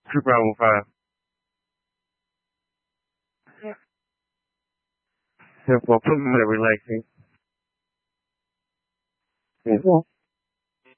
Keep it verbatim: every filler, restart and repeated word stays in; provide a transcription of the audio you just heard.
Two Bravo five. Ten four. Put me with relaxing. Ten four.